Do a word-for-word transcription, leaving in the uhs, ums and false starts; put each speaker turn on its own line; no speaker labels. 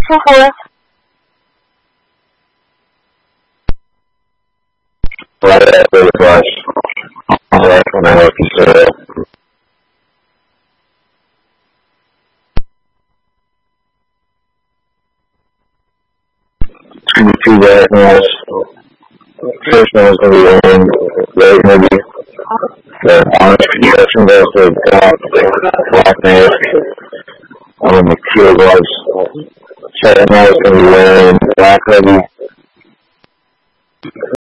舒服。
Right after the brush, right when I look into it. It's going to be two black nails. First nail's going to be wearing right maybe. The orange construction goes to the top, black nails. Um, the teal gloves. Second nail's going to be wearing black hoodie.